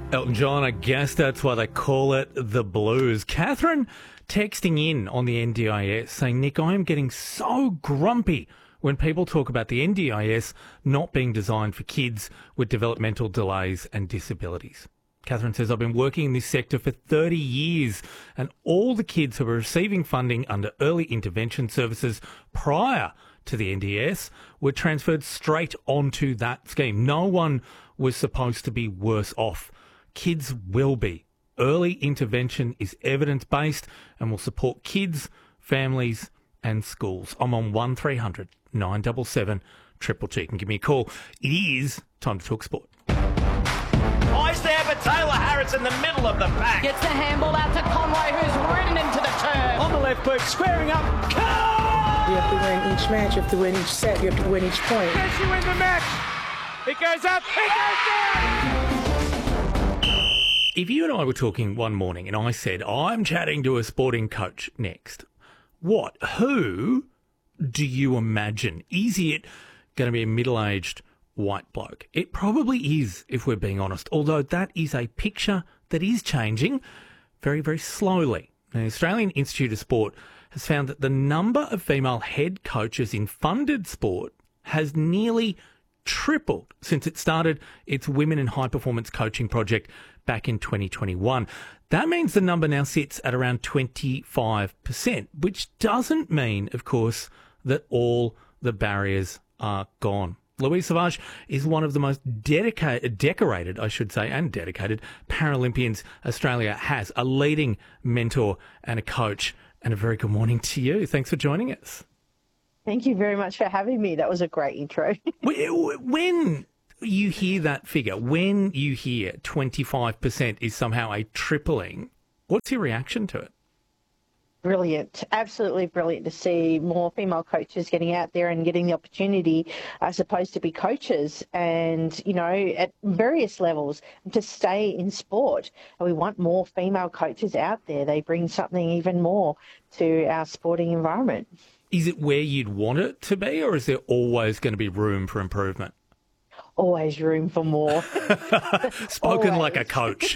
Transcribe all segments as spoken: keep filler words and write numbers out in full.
Elton John, I guess that's why they call it the blues. Catherine texting in on the N D I S saying, Nick, I am getting so grumpy when people talk about the N D I S not being designed for kids with developmental delays and disabilities. Catherine says, I've been working in this sector for thirty years and all the kids who were receiving funding under early intervention services prior to the N D I S were transferred straight onto that scheme. No one was supposed to be worse off. Kids will be. Early intervention is evidence-based and will support kids, families and schools. I'm on one three hundred nine seven seven triple T. You can give me a call. It is time to talk sport. Eyes there, but Taylor Harris in the middle of the pack. Gets the handball out to Conway, who's ridden into the turf. On the left boot, squaring up. Come! You have to win each match, you have to win each set, you have to win each point. Does you win the match? It goes up, it goes down! If you and I were talking one morning and I said, I'm chatting to a sporting coach next, what, who do you imagine? Is it going to be a middle-aged white bloke? It probably is, if we're being honest, although that is a picture that is changing very, very slowly. Now, the Australian Institute of Sport has found that the number of female head coaches in funded sport has nearly tripled since it started its Women in High Performance Coaching project back in twenty twenty-one. That means the number now sits at around twenty-five percent, which doesn't mean, of course, that all the barriers are gone. Louise Savage is one of the most dedicated, decorated, I should say, and dedicated Paralympians Australia has, a leading mentor and a coach. And a very good morning to you. Thanks for joining us. Thank you very much for having me. That was a great intro. When you hear that figure, when you hear twenty-five percent is somehow a tripling, what's your reaction to it? Brilliant. Absolutely brilliant to see more female coaches getting out there and getting the opportunity, I suppose, to be coaches and, you know, at various levels to stay in sport. And we want more female coaches out there. They bring something even more to our sporting environment. Is it where you'd want it to be, or is there always going to be room for improvement? Always room for more. Spoken Always. like a coach.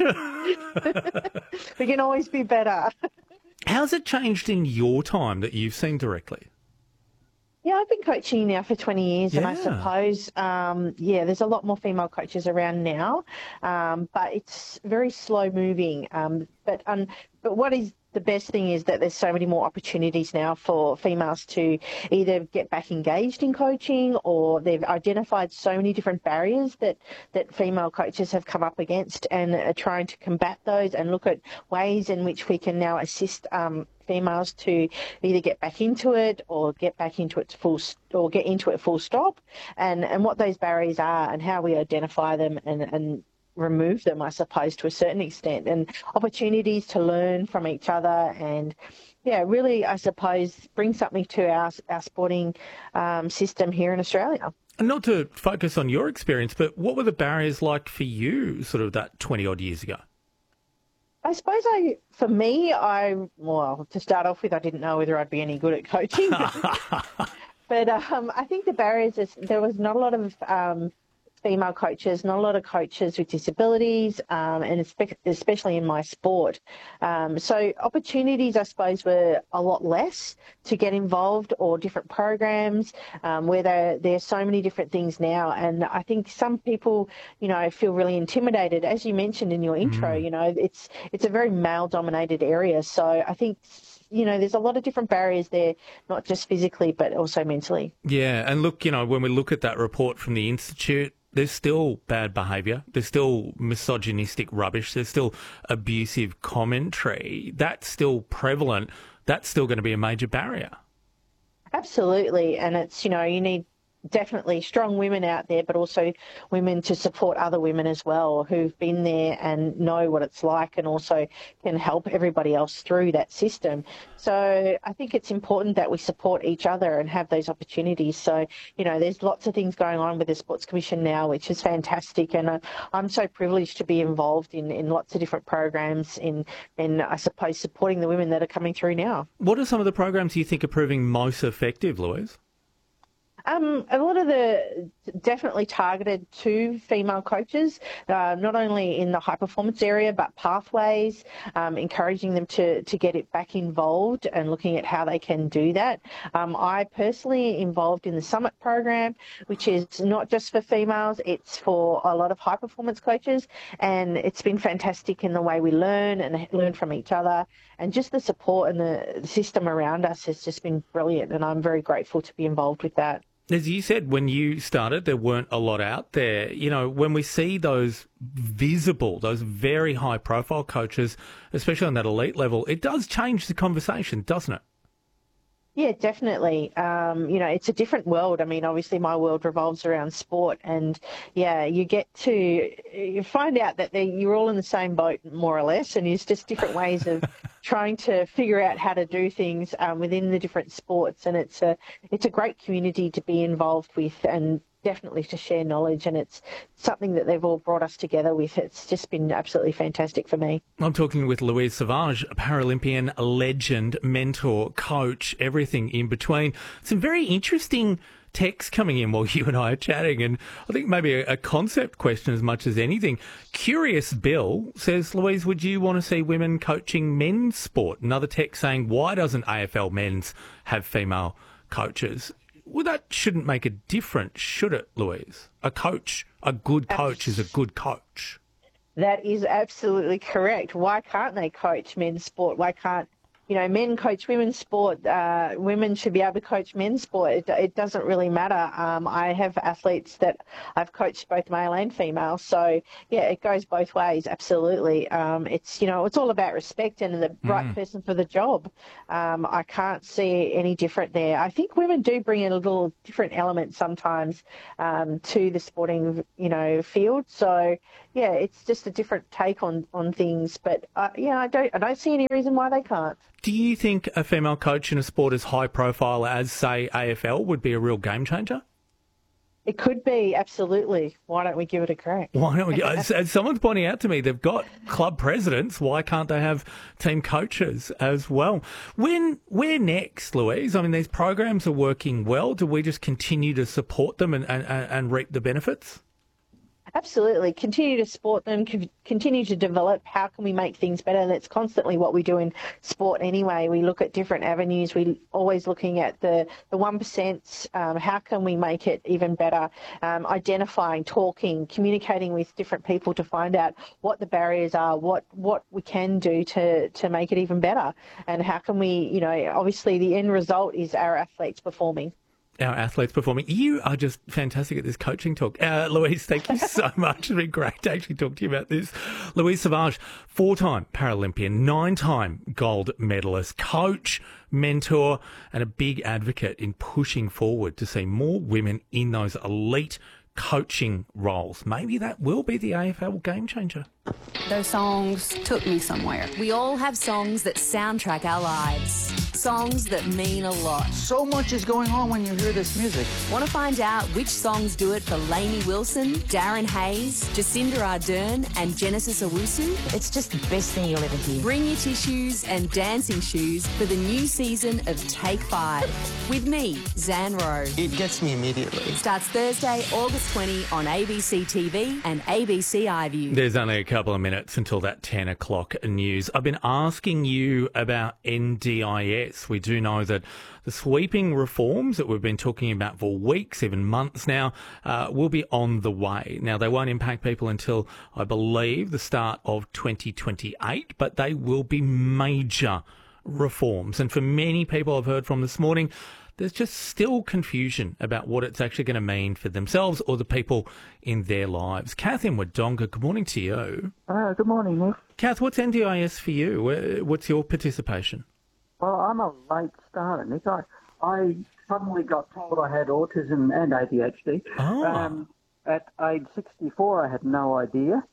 We can always be better. How's it changed in your time that you've seen directly? Yeah, I've been coaching now for twenty years, Yeah. and I suppose, um, yeah, there's a lot more female coaches around now, um, but it's very slow moving. Um, but um, but what is the best thing is that there's so many more opportunities now for females to either get back engaged in coaching, or they've identified so many different barriers that, that female coaches have come up against and are trying to combat those and look at ways in which we can now assist um, females to either get back into it or get back into it full or get into it full stop, and, and what those barriers are and how we identify them and, and remove them, I suppose, to a certain extent, and opportunities to learn from each other and, yeah, really, I suppose, bring something to our, our sporting um, system here in Australia. And not to focus on your experience, but what were the barriers like for you sort of that twenty-odd years ago? I suppose I, for me, I, well, to start off with, I didn't know whether I'd be any good at coaching. But um, I think the barriers is there was not a lot of um, female coaches, not a lot of coaches with disabilities, um, and especially in my sport. Um, so opportunities, I suppose, were a lot less to get involved, or different programs, um, where there, there's so many different things now. And I think some people, you know, feel really intimidated. As you mentioned in your intro, mm. you know, it's it's a very male-dominated area. So I think, you know, there's a lot of different barriers there, not just physically, but also mentally. Yeah, and look, you know, when we look at that report from the Institute, there's still bad behaviour. There's still misogynistic rubbish. There's still abusive commentary. That's still prevalent. That's still going to be a major barrier. Absolutely. And it's, you know, you need definitely strong women out there, but also women to support other women as well who've been there and know what it's like, and also can help everybody else through that system. So I think it's important that we support each other and have those opportunities. So, you know, there's lots of things going on with the Sports Commission now, which is fantastic. And uh, I'm so privileged to be involved in, in lots of different programs in, in, I suppose, supporting the women that are coming through now. What are some of the programs you think are proving most effective, Louise? Um, a lot of the definitely targeted to female coaches, uh, not only in the high performance area, but pathways, um, encouraging them to, to get it back involved and looking at how they can do that. Um, I personally involved in the Summit program, which is not just for females, it's for a lot of high performance coaches. And it's been fantastic in the way we learn and learn from each other. And just the support and the, the system around us has just been brilliant. And I'm very grateful to be involved with that. As you said, when you started, there weren't a lot out there. You know, when we see those visible, those very high-profile coaches, especially on that elite level, it does change the conversation, doesn't it? Yeah, definitely. Um, you know, it's a different world. I mean, obviously my world revolves around sport, and yeah, you get to you find out that they, you're all in the same boat more or less, and it's just different ways of trying to figure out how to do things um, within the different sports. And it's a it's a great community to be involved with, and definitely to share knowledge, and it's something that they've all brought us together with. It's just been absolutely fantastic for me. I'm talking with Louise Savage, a Paralympian legend, mentor, coach, everything in between. Some very interesting texts coming in while you and I are chatting, and I think maybe a, a concept question as much as anything. Curious Bill says, Louise, would you want to see women coaching men's sport? Another text saying, why doesn't A F L men's have female coaches? Well, that shouldn't make a difference, should it, Louise? A coach, a good coach is a good coach. That is absolutely correct. Why can't they coach men's sport? Why can't, you know, men coach women's sport? Uh, women should be able to coach men's sport. It, it doesn't really matter. Um, I have athletes that I've coached both male and female. So, yeah, it goes both ways, absolutely. Um, it's, you know, it's all about respect and the right mm. person for the job. Um, I can't see any different there. I think women do bring in a little different element sometimes um, to the sporting, you know, field. So, yeah, it's just a different take on, on things. But, uh, yeah, I don't, I don't see any reason why they can't. Do you think a female coach in a sport as high profile as, say, A F L would be a real game changer? It could be, absolutely. Why don't we give it a crack? Why don't we? as, as someone's pointing out to me, they've got club presidents. Why can't they have team coaches as well? When, where next, Louise? I mean, these programs are working well. Do we just continue to support them and, and, and reap the benefits? Absolutely. Continue to support them, continue to develop. How can we make things better? And it's constantly what we do in sport anyway. We look at different avenues. We're always looking at the, the one percent. Um, how can we make it even better? Um, identifying, talking, communicating with different people to find out what the barriers are, what, what we can do to, to make it even better. And how can we, you know, obviously the end result is our athletes performing. Our athletes performing. You are just fantastic at this coaching talk. Uh, Louise, thank you so much. It's been great to actually talk to you about this. Louise Savage, four-time Paralympian, nine-time gold medalist, coach, mentor, and a big advocate in pushing forward to see more women in those elite coaching roles. Maybe that will be the A F L game changer. Those songs took me somewhere. We all have songs that soundtrack our lives. Songs that mean a lot. So much is going on when you hear this music. Want to find out which songs do it for Lainey Wilson, Darren Hayes, Jacinda Ardern and Genesis Owusu? It's just the best thing you'll ever hear. Bring your tissues and dancing shoes for the new season of Take Five. With me, Zan Rowe. It gets me immediately. Starts Thursday, August twentieth on A B C T V and A B C iView. There's only a couple of minutes until that ten o'clock news. I've been asking you about N D I S. We do know that the sweeping reforms that we've been talking about for weeks, even months now, uh, will be on the way. Now, they won't impact people until, I believe, the start of twenty twenty-eight, but they will be major reforms. And for many people I've heard from this morning, there's just still confusion about what it's actually going to mean for themselves or the people in their lives. Kath in Wodonga, good morning to you. Uh, good morning, Nick. Kath, what's N D I S for you? What's your participation? Well, I'm a late starter, Nick. I, I suddenly got told I had autism and A D H D. Oh. Um, at age sixty-four, I had no idea.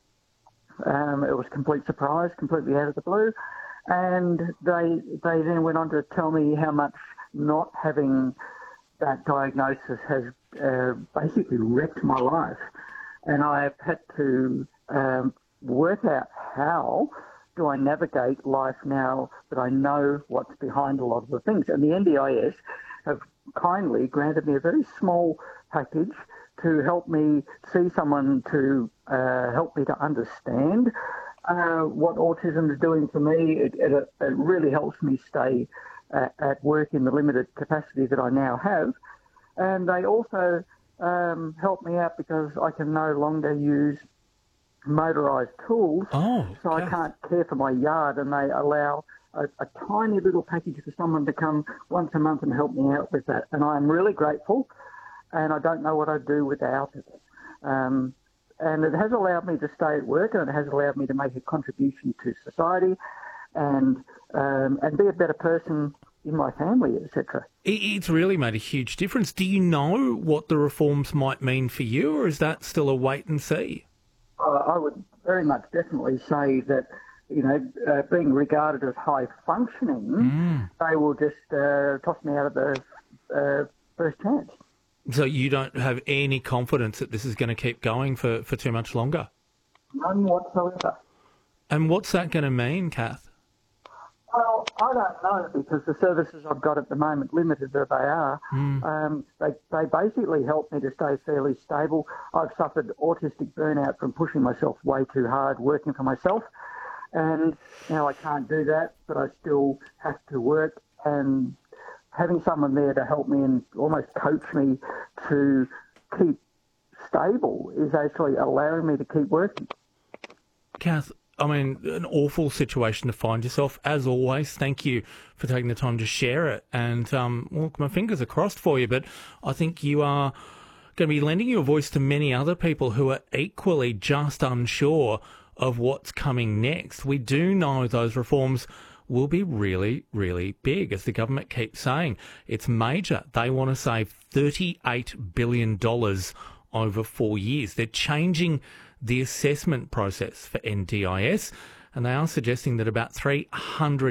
Um, it was a complete surprise, completely out of the blue. And they they then went on to tell me how much not having that diagnosis has uh, basically wrecked my life. And I have had to um, work out how do I navigate life now that I know what's behind a lot of the things. And the N D I S have kindly granted me a very small package to help me see someone to uh, help me to understand uh, what autism is doing for me. It, it, it really helps me stay at, at work in the limited capacity that I now have. And they also um, help me out because I can no longer use motorised tools, oh, so okay. I can't care for my yard, and they allow a, a tiny little package for someone to come once a month and help me out with that. And I'm really grateful, and I don't know what I'd do without it. Um, and it has allowed me to stay at work, and it has allowed me to make a contribution to society and um, and be a better person in my family, et cetera. It's really made a huge difference. Do you know what the reforms might mean for you, or is that still a wait and see? Uh, I would very much definitely say that, you know, uh, being regarded as high functioning, Mm. they will just uh, toss me out of the uh, first chance. So you don't have any confidence that this is going to keep going for, for too much longer? None whatsoever. And what's that going to mean, Kath? Well, I don't know, because the services I've got at the moment, limited as they are, Mm. um, they, they basically help me to stay fairly stable. I've suffered autistic burnout from pushing myself way too hard, working for myself, and now I can't do that, but I still have to work, and having someone there to help me and almost coach me to keep stable is actually allowing me to keep working. Kath, I mean, an awful situation to find yourself. As always, thank you for taking the time to share it. And, um, well, my fingers are crossed for you, but I think you are going to be lending your voice to many other people who are equally just unsure of what's coming next. We do know those reforms will be really, really big. As the government keeps saying, it's major. They want to save thirty-eight billion dollars over four years. They're changing the assessment process for N D I S, and they are suggesting that about three hundred